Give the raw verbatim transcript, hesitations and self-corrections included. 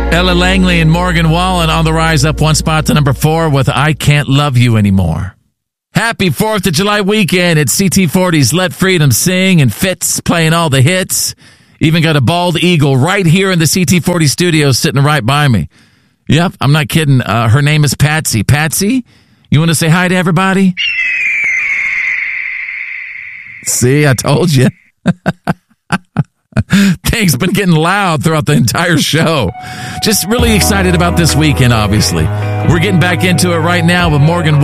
Ella Langley and Morgan Wallen on the rise up one spot to number four with I Can't Love You Anymore. Happy fourth of July weekend. It's C T forty's Let Freedom Sing and Fitz playing all the hits. Even got a bald eagle right here in the C T forty studio sitting right by me. Yep, I'm not kidding. Uh, her name is Patsy. Patsy, you want to say hi to everybody? See, I told you. Things been getting loud throughout the entire show. Just really excited about this weekend, obviously. We're getting back into it right now with Morgan